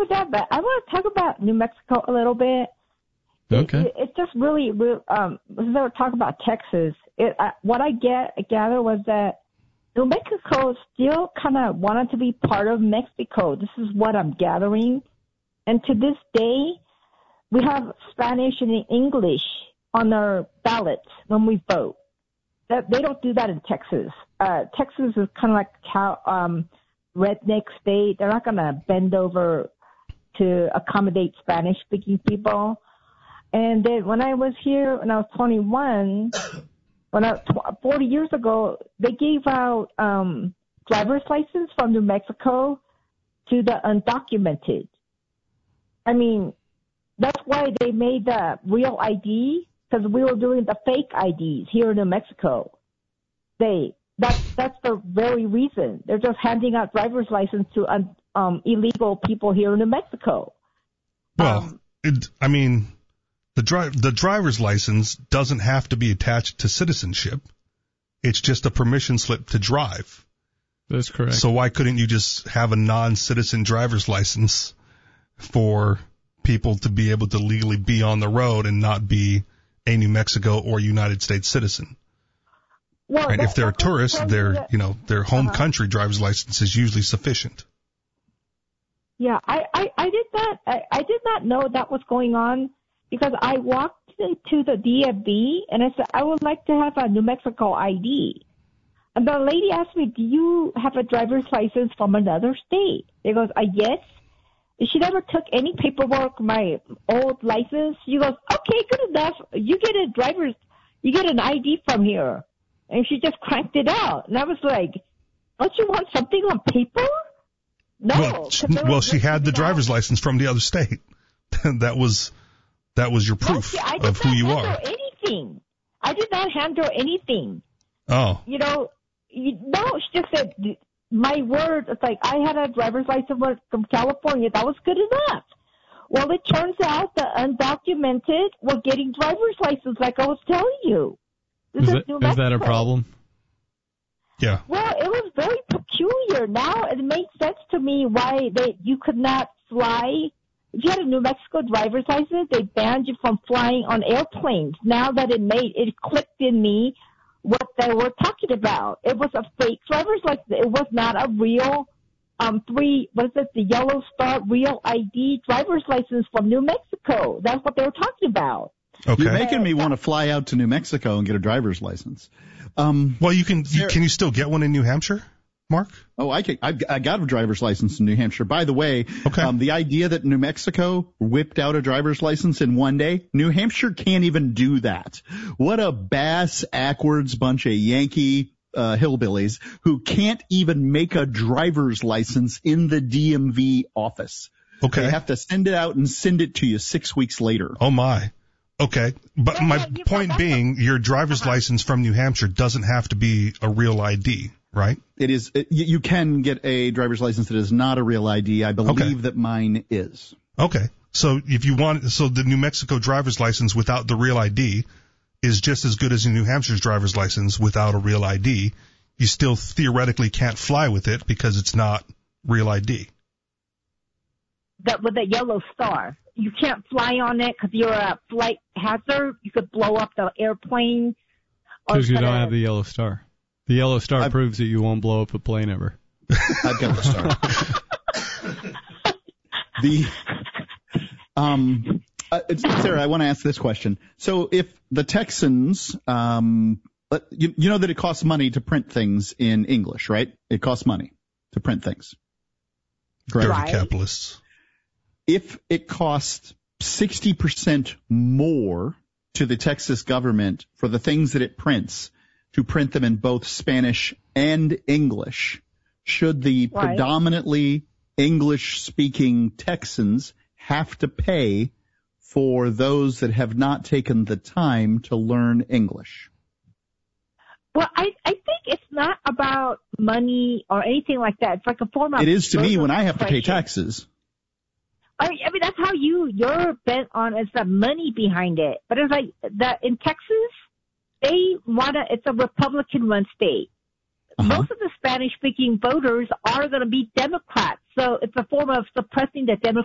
about that, but I want to talk about New Mexico a little bit. Okay. It's just really, talk about Texas. What I gather was that New Mexico still kind of wanted to be part of Mexico. This is what I'm gathering. And to this day, we have Spanish and English on our ballots when we vote. They don't do that in Texas. Texas is kind of like redneck state. They're not going to bend over to accommodate Spanish-speaking people. And then when I was here, when I was 21, 40 years ago, they gave out driver's license from New Mexico to the undocumented. I mean, that's why they made the real ID, because we were doing the fake IDs here in New Mexico. That's the very reason. They're just handing out driver's license to illegal people here in New Mexico. Well, the driver's license doesn't have to be attached to citizenship. It's just a permission slip to drive. That's correct. So why couldn't you just have a non-citizen driver's license for people to be able to legally be on the road and not be a New Mexico or United States citizen? Well, right? If they're a tourist, their home country driver's license is usually sufficient. Yeah, I did not know that was going on, because I walked to the DMV and I said, I would like to have a New Mexico ID. And the lady asked me, do you have a driver's license from another state? She goes, yes. And she never took any paperwork, my old license. She goes, okay, good enough. You get an ID from here. And she just cranked it out. And I was like, don't you want something on paper? No. Well, she had the driver's license from the other state. That was your proof of who you are. Anything. I did not handle anything. Oh. No, she just said, my word, it's like I had a driver's license from California. That was good enough. Well, it turns out the undocumented were getting driver's license, like I was telling you. Is that a problem? Yeah. Well, it was very peculiar. Now it makes sense to me why you could not fly. If you had a New Mexico driver's license, they banned you from flying on airplanes. Now that it clicked in me what they were talking about. It was a fake driver's license. It was not a real the Yellow Star Real ID driver's license from New Mexico. That's what they were talking about. Okay. You're making me want to fly out to New Mexico and get a driver's license. Well, you can you still get one in New Hampshire, Mark? Oh, I got a driver's license in New Hampshire. By the way, okay. The idea that New Mexico whipped out a driver's license in one day, New Hampshire can't even do that. What a bass-ackwards bunch of Yankee hillbillies who can't even make a driver's license in the DMV office. Okay. They have to send it out and send it to you 6 weeks later. Oh, my. Okay, but my point being, your driver's license from New Hampshire doesn't have to be a real ID, right? It is. You can get a driver's license that is not a real ID. I believe that mine is. Okay, so the New Mexico driver's license without the real ID is just as good as a New Hampshire's driver's license without a real ID. You still theoretically can't fly with it because it's not real ID. That with a yellow star. You can't fly on it because you're a flight hazard. You could blow up the airplane. Because you don't have the yellow star. The yellow star proves that you won't blow up a plane ever. I've got the star. Sarah, I want to ask this question. So if the Texans, you know that it costs money to print things in English, right? It costs money to print things. Correct. Dirty capitalists. If it costs 60% more to the Texas government for the things that it prints to print them in both Spanish and English, should the predominantly English-speaking Texans have to pay for those that have not taken the time to learn English? Well, I think it's not about money or anything like that. It's like a form of... It is to me when I have to pay taxes. I mean, that's how you're bent on is the money behind it. But it's like that in Texas, it's a Republican-run state. Most of the Spanish-speaking voters are going to be Democrats. So it's a form of suppressing the Democratic